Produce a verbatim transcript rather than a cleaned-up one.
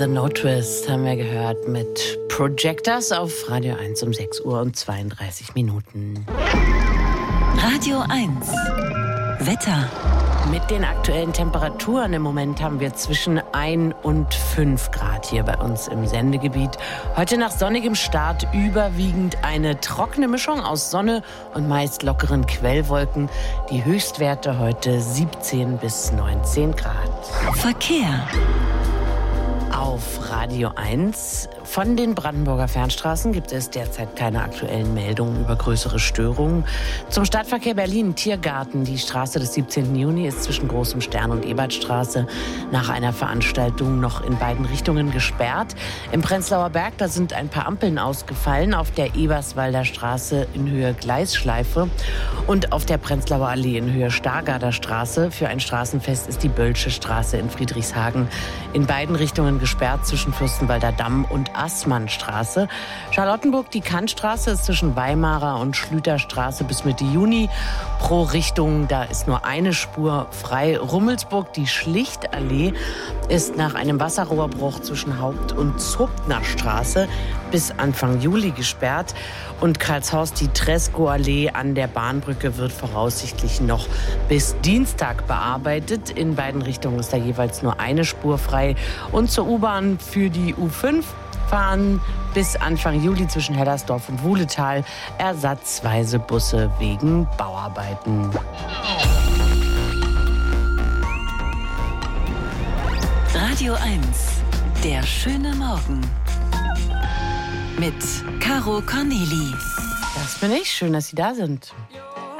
The No Twist haben wir gehört mit Projectors auf Radio eins um sechs Uhr und zweiunddreißig Minuten. Radio eins Wetter. Mit den aktuellen Temperaturen im Moment haben wir zwischen ein und fünf Grad hier bei uns im Sendegebiet. Heute nach sonnigem Start überwiegend eine trockene Mischung aus Sonne und meist lockeren Quellwolken. Die Höchstwerte heute siebzehn bis neunzehn Grad. Verkehr. Auf Radio eins. Von den Brandenburger Fernstraßen gibt es derzeit keine aktuellen Meldungen über größere Störungen. Zum Stadtverkehr Berlin, Tiergarten. Die Straße des siebzehnten Juni ist zwischen Großem Stern und Ebertstraße nach einer Veranstaltung noch in beiden Richtungen gesperrt. Im Prenzlauer Berg, da sind ein paar Ampeln ausgefallen. Auf der Eberswalder Straße in Höhe Gleisschleife und auf der Prenzlauer Allee in Höhe Stargarder Straße. Für ein Straßenfest ist die Bölsche Straße in Friedrichshagen in beiden Richtungen gesperrt zwischen Fürstenwalder Damm und Assmannstraße. Charlottenburg, die Kantstraße ist zwischen Weimarer und Schlüterstraße bis Mitte Juni pro Richtung. Da ist nur eine Spur frei. Rummelsburg, die Schlichtallee, ist nach einem Wasserrohrbruch zwischen Haupt- und Zobtnerstraße bis Anfang Juli gesperrt. Und Karlshorst, die Tresco-Allee an der Bahnbrücke wird voraussichtlich noch bis Dienstag bearbeitet. In beiden Richtungen ist da jeweils nur eine Spur frei. Und zur U-Bahn für die U fünf fahren bis Anfang Juli zwischen Hellersdorf und Wuhletal ersatzweise Busse wegen Bauarbeiten. Radio eins, der schöne Morgen. Mit Caro Corneli. Das bin ich. Schön, dass Sie da sind.